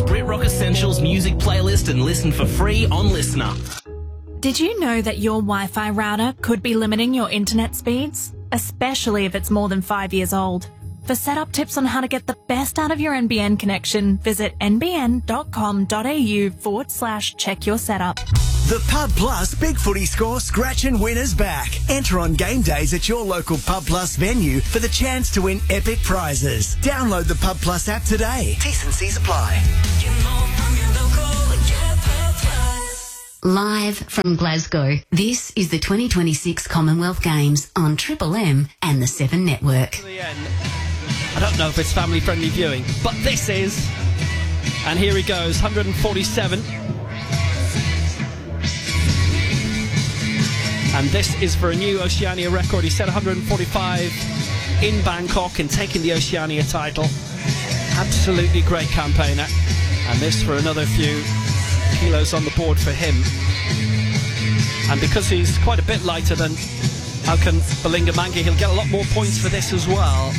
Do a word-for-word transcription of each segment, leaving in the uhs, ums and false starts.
Brit Rock Essentials music playlist and listen for free on Listener. Did you know that your Wi-Fi router could be limiting your internet speeds? Especially if it's more than five years old. For setup tips on how to get the best out of your N B N connection, visit nbn.com.au forward slash check your setup. The Pub Plus Big Footy Score Scratch and Winner's back. Enter on game days at your local Pub Plus venue for the chance to win epic prizes. Download the Pub Plus app today. T's and C's apply. Live from Glasgow, this is the twenty twenty-six Commonwealth Games on Triple M and the Seven Network. I don't know if it's family-friendly viewing, but this is. And here he goes, one hundred forty-seven. And this is for a new Oceania record. He set one hundred forty-five in Bangkok and taking the Oceania title. Absolutely great campaigner. And this for another few kilos on the board for him. And because he's quite a bit lighter than Auken Balinga-Mange, he'll get a lot more points for this as well.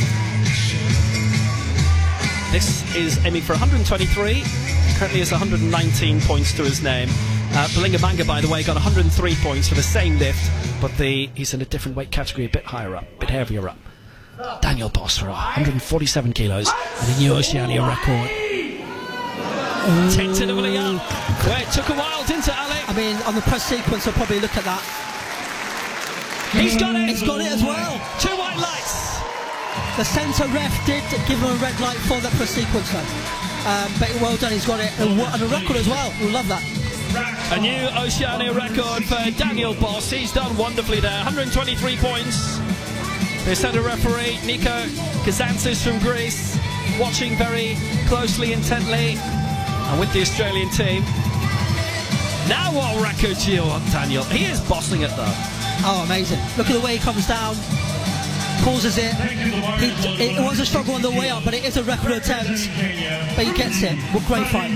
This is aiming for one hundred twenty-three. Currently has one hundred nineteen points to his name. Uh, Balinga-Mange, by the way, got one hundred three points for the same lift, but the he's in a different weight category, a bit higher up, a bit heavier up. Daniel Boss for one hundred forty-seven kilos and a new Oceania record. Tentatively up, where it took a while, didn't it, Alex? I mean, on the press sequence, I'll probably look at that. He's got it! He's got it as well! Two white lights! The centre ref did give him a red light for that press sequence, though. Um, but well done, he's got it. And a record as well, we'll love that. A new Oceania record for Daniel Boss. He's done wonderfully there. one hundred twenty-three points. The centre referee, Nico Kazantzis from Greece, watching very closely, intently. And with the Australian team. Now what record do you want, Daniel? He is bossing it though. Oh, amazing. Look at the way he comes down, pauses it. He, it was a struggle on the way up, but it is a record attempt. But he gets it. What great fight.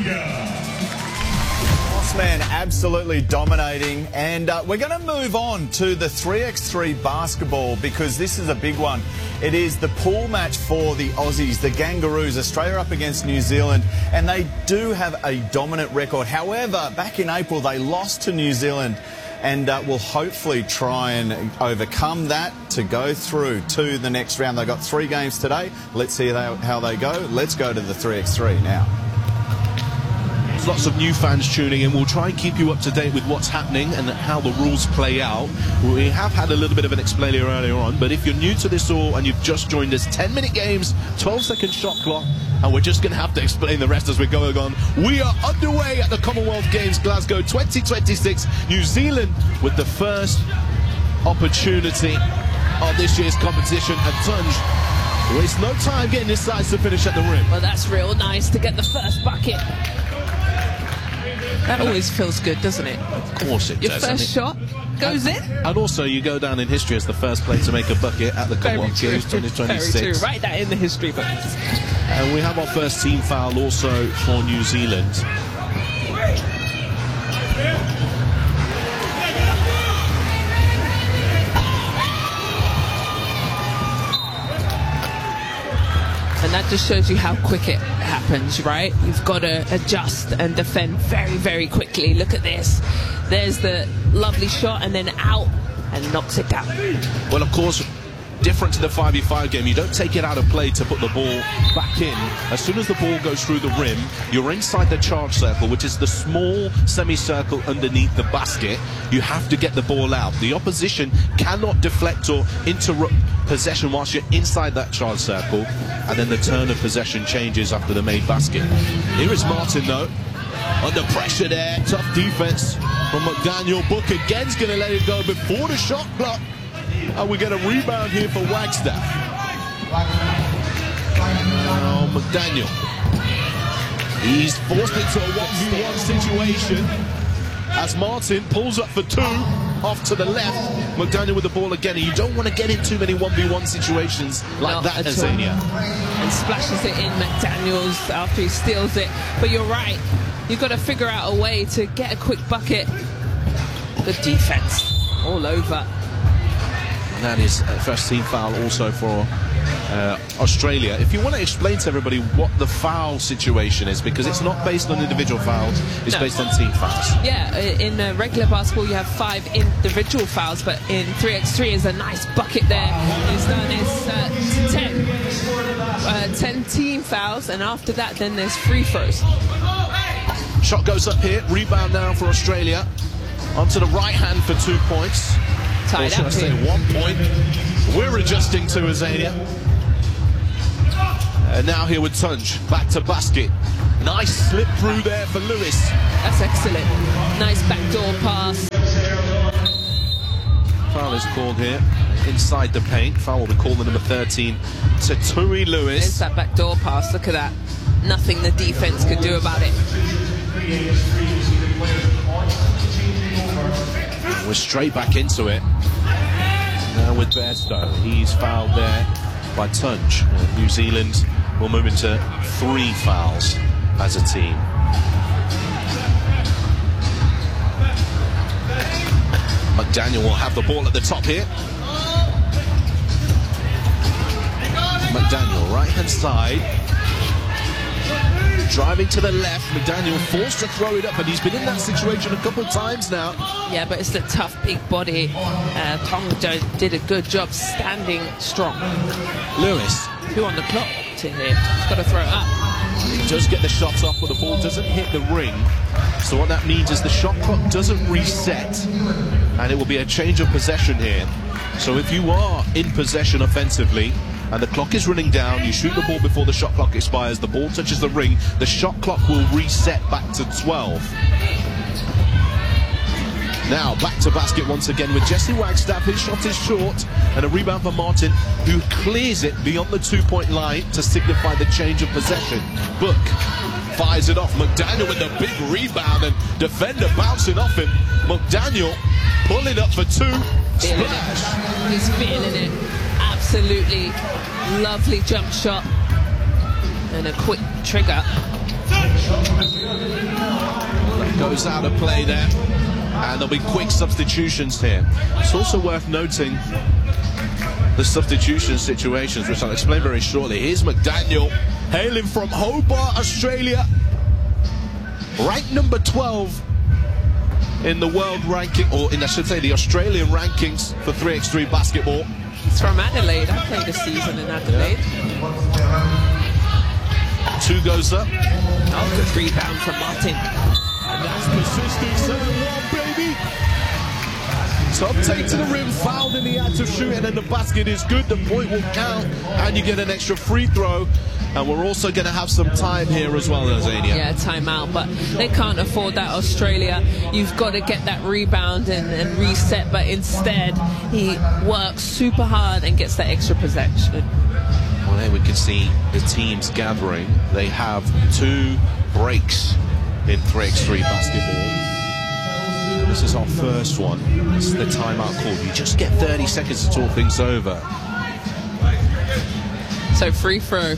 Man, absolutely dominating, and uh, we're going to move on to the three by three basketball because this is a big one. It is the pool match for the Aussies, the Gangaroos, Australia up against New Zealand, and they do have a dominant record. However, back in April they lost to New Zealand and uh, will hopefully try and overcome that to go through to the next round. They've got three games today. Let's see how they go. Let's go to the three by three now. Lots of new fans tuning in. We'll try and keep you up to date with what's happening and how the rules play out. We have had a little bit of an explainer earlier on, but if you're new to this all and you've just joined us, ten minute games, twelve second shot clock, and we're just going to have to explain the rest as we're going on. We are underway at the Commonwealth Games Glasgow twenty twenty-six. New Zealand with the first opportunity of this year's competition, and Tunj wastes no time getting his sides to finish at the rim. Well, that's real nice to get the first bucket. That always feels good, doesn't it? Of course it Your does. Your first shot goes and, in. And also, you go down in history as the first player to make a bucket at the Commonwealth Games twenty twenty-six. Very true. Write that in the history book. And we have our first team foul also for New Zealand. And that just shows you how quick it happens, right? You've got to adjust and defend very, very quickly. Look at this. There's the lovely shot and then out and knocks it down. Well, of course, different to the five v five game, you don't take it out of play to put the ball back in. As soon as the ball goes through the rim, you're inside the charge circle, which is the small semicircle underneath the basket. You have to get the ball out. The opposition cannot deflect or interrupt possession whilst you're inside that charge circle, and then the turn of possession changes after the made basket. Here is Martin though, under pressure there, tough defense from McDaniel. Book again's going to let it go before the shot clock, and we get a rebound here for Wagstaff. Now McDaniel, he's forced into a one v one situation as Martin pulls up for two off to the left. McDaniel with the ball again, and you don't want to get in too many one v one situations like Not that, Azania. And splashes it in McDaniels after he steals it. But you're right, you've got to figure out a way to get a quick bucket. The defense all over. And that is uh, first team foul also for uh, Australia. If you want to explain to everybody what the foul situation is, because it's not based on individual fouls, it's No. based on team fouls. Yeah, in uh, regular basketball you have five individual fouls, but in three by three is a nice bucket there. It's done is uh, ten, uh, ten team fouls, and after that then there's free throws. Shot goes up here, rebound now for Australia. Onto the right hand for two points. Tied or should up I say here. one point. We're adjusting to Azania. And now here with Tunge, back to basket. Nice slip through there for Lewis. That's excellent. Nice backdoor pass. Foul is called here, inside the paint. Foul will be called the number thirteen to Tui Lewis. There's that backdoor pass, look at that. Nothing the defense could do about it. We're straight back into it. Now with Bairstow, he's fouled there by Tunge. Uh, New Zealand will move into three fouls as a team. McDaniel will have the ball at the top here. McDaniel, right hand side. Driving to the left, McDaniel forced to throw it up, and he's been in that situation a couple of times now. Yeah, but it's the tough big body. Uh, Tonga did a good job standing strong. Lewis. Two on the clock to here. He's got to throw it up. He does get the shot off, but the ball doesn't hit the ring. So what that means is the shot clock doesn't reset, and it will be a change of possession here. So if you are in possession offensively, and the clock is running down, you shoot the ball before the shot clock expires, the ball touches the ring, the shot clock will reset back to twelve. Now back to basket once again with Jesse Wagstaff. His shot is short, and a rebound for Martin, who clears it beyond the two-point line to signify the change of possession. Book fires it off. McDaniel with the big rebound, and defender bouncing off him. McDaniel pulling up for two. Feeling Splash. it. He's feeling it. Absolutely lovely jump shot and a quick trigger. Goes out of play there, and there'll be quick substitutions here. It's also worth noting the substitution situations, which I'll explain very shortly. Here's McDaniel, hailing from Hobart, Australia, ranked number twelve in the world ranking, or in I should say the Australian rankings for three by three basketball. It's from Adelaide. I played a season in Adelaide. Two goes up. Oh, good rebound from Martin. And that's persistent. seven one, baby. Top take to the rim, fouled in the act of shooting, and the basket is good. The point will count, and you get an extra free throw. And we're also going to have some time here as well, Azania. Yeah, timeout, but they can't afford that, Australia. You've got to get that rebound and, and reset, but instead he works super hard and gets that extra possession. Well, here we can see the teams gathering. They have two breaks in three by three basketball. This is our first one. This is the timeout call. You just get thirty seconds to talk things over. So free throw.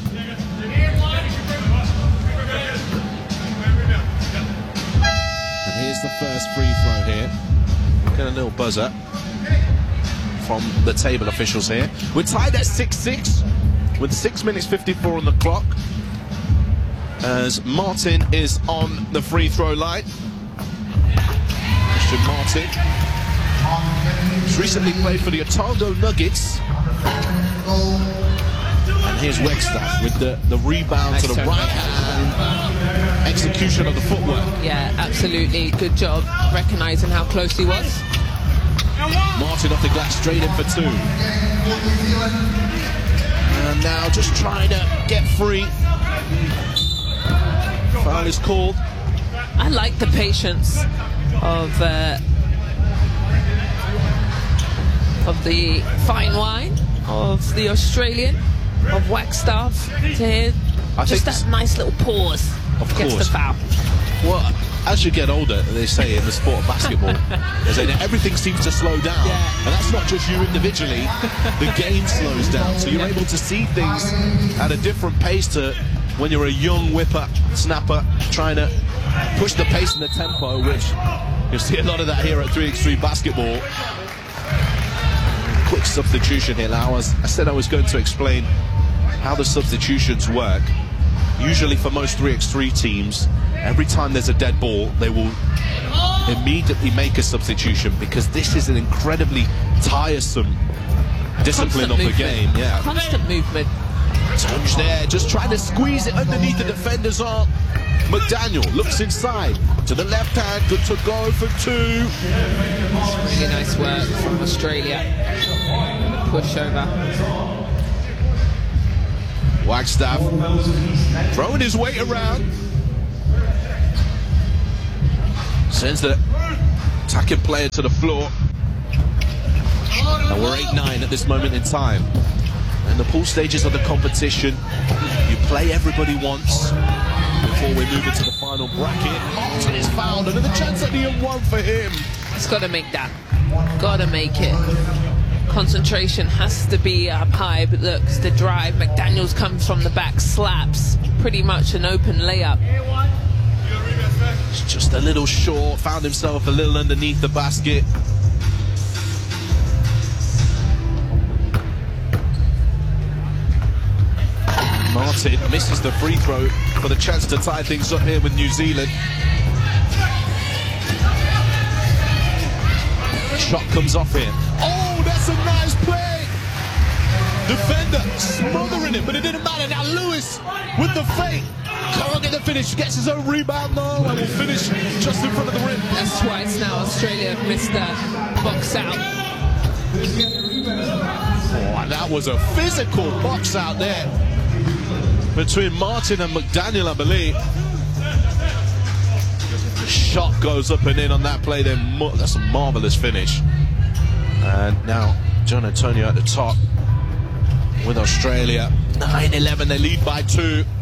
And here's the first free throw here. Get a little buzzer from the table officials here. We're tied at six six with six minutes fifty-four on the clock, as Martin is on the free throw line. Christian Martin has recently played for the Otago Nuggets. And here's Wagstaff with the, the rebound Nice to the turn. right hand. Execution of the footwork. Yeah, absolutely. Good job recognising how close he was. Martin off the glass, straight in for two. And now just trying to get free. Foul is called. I like the patience of uh, of the fine wine of the Australian, of Wagstaff, to hear I just think that nice little pause. Of Gets course. the foul. Well, as you get older, they say in the sport of basketball, they say that everything seems to slow down. Yeah. And that's not just you individually, the game slows down. So you're Yeah. able to see things at a different pace to when you're a young whipper snapper trying to push the pace and the tempo, which you'll see a lot of that here at three by three basketball. quick substitution here. Now, I, was, I said I was going to explain how the substitutions work. Usually for most three by three teams, every time there's a dead ball, they will immediately make a substitution, because this is an incredibly tiresome discipline Constant of movement. the game. Yeah. Constant movement. Touch there, just trying to squeeze it underneath the defender's arm. McDaniel looks inside to the left hand, good to go for two. Really nice work from Australia. The push over. Wagstaff throwing his weight around. Sends the attacking player to the floor. And we're eight nine at this moment in time. And the pool stages of the competition, you play everybody once before we move into the final bracket. Martin is fouled, another chance at the M one for him. He's got to make that. Got to make it. Concentration has to be up high, but look, the drive. McDaniels comes from the back, slaps. Pretty much an open layup. It's just a little short, found himself a little underneath the basket. Martin misses the free throw for the chance to tie things up here with New Zealand. Shot comes off here. Oh, that's a nice play! Defender smothering it, but it didn't matter. Now Lewis with the fake. Can't get the finish. Gets his own rebound though, and will finish just in front of the rim. That's twice now Australia have missed the box out. Oh, and that was a physical box out there between Martin and McDaniel, I believe. Shot goes up and in on that play. Then that's a marvelous finish. And now John Antonio at the top with Australia. nine eleven, they lead by two.